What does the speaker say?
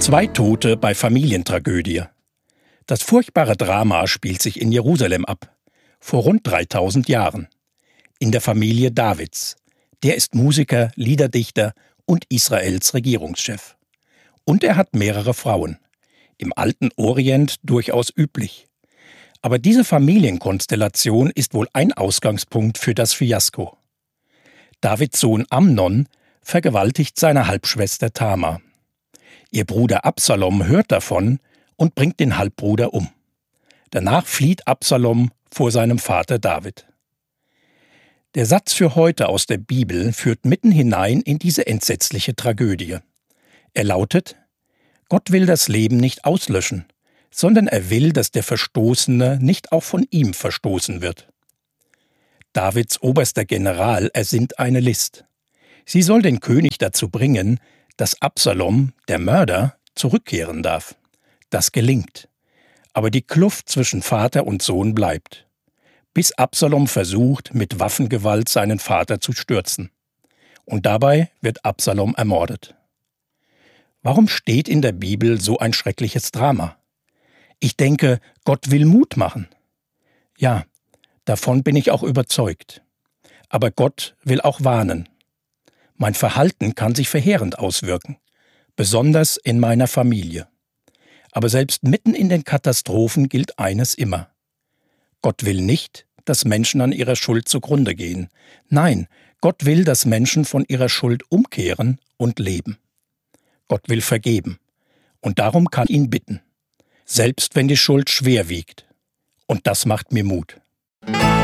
Zwei Tote bei Familientragödie. Das furchtbare Drama spielt sich in Jerusalem ab, vor rund 3000 Jahren. In der Familie Davids. Der ist Musiker, Liederdichter und Israels Regierungschef. Und er hat mehrere Frauen. Im alten Orient durchaus üblich. Aber diese Familienkonstellation ist wohl ein Ausgangspunkt für das Fiasko. Davids Sohn Amnon vergewaltigt seine Halbschwester Tamar. Ihr Bruder Absalom hört davon und bringt den Halbbruder um. Danach flieht Absalom vor seinem Vater David. Der Satz für heute aus der Bibel führt mitten hinein in diese entsetzliche Tragödie. Er lautet: Gott will das Leben nicht auslöschen, sondern er will, dass der Verstoßene nicht auch von ihm verstoßen wird. Davids oberster General ersinnt eine List. Sie soll den König dazu bringen, dass Absalom, der Mörder, zurückkehren darf. Das gelingt. Aber die Kluft zwischen Vater und Sohn bleibt. Bis Absalom versucht, mit Waffengewalt seinen Vater zu stürzen. Und dabei wird Absalom ermordet. Warum steht in der Bibel so ein schreckliches Drama? Ich denke, Gott will Mut machen. Ja, davon bin ich auch überzeugt. Aber Gott will auch warnen. Mein Verhalten kann sich verheerend auswirken, besonders in meiner Familie. Aber selbst mitten in den Katastrophen gilt eines immer: Gott will nicht, dass Menschen an ihrer Schuld zugrunde gehen. Nein, Gott will, dass Menschen von ihrer Schuld umkehren und leben. Gott will vergeben. Und darum kann ich ihn bitten. Selbst wenn die Schuld schwer wiegt. Und das macht mir Mut.